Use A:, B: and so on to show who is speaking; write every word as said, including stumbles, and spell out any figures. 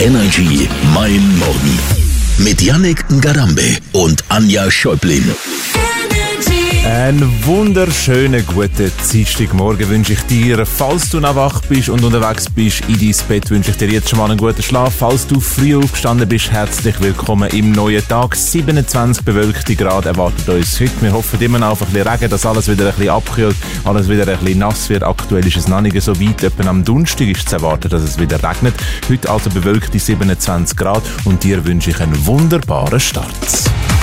A: Energy Mein Morgen. Mit Yannick Ngarambe und Anja Schäublin.
B: Einen wunderschönen guten Dienstagmorgen wünsche ich dir. Falls du noch wach bist und unterwegs bist in dein Bett, wünsche ich dir jetzt schon mal einen guten Schlaf. Falls du früh aufgestanden bist, herzlich willkommen im neuen Tag. siebenundzwanzig bewölkte Grad erwartet uns heute. Wir hoffen immer noch auf ein bisschen Regen, dass alles wieder ein bisschen abkühlt, alles wieder ein bisschen nass wird. Aktuell ist es noch nicht so weit. Etwa am Donnerstag ist zu erwarten, dass es wieder regnet. Heute also bewölkte siebenundzwanzig Grad und dir wünsche ich einen wunderbaren Start.